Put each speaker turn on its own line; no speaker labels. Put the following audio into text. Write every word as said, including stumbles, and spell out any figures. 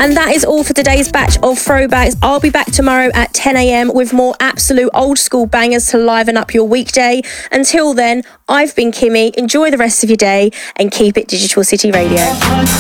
And that is all for today's batch of throwbacks. I'll be back tomorrow at ten a.m. with more absolute old school bangers to liven up your weekday. Until then, I've been Kimmy. Enjoy the rest of your day and keep it Digital City Radio.